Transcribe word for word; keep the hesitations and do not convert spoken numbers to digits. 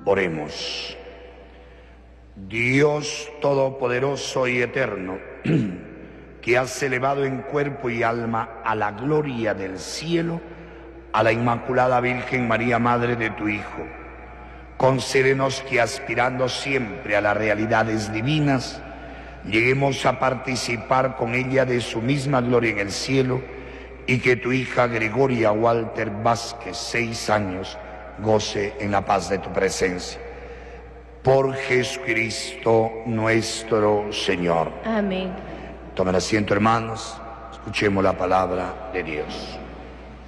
Oremos. Dios Todopoderoso y Eterno, que has elevado en cuerpo y alma a la gloria del cielo a la Inmaculada Virgen María, Madre de tu Hijo, concédenos que, aspirando siempre a las realidades divinas, lleguemos a participar con ella de su misma gloria en el cielo, y que tu hija Gregoria Walter Vázquez, seis años, goce en la paz de tu presencia. Por Jesucristo nuestro Señor. Amén. Tomen asiento, hermanos, escuchemos la palabra de Dios.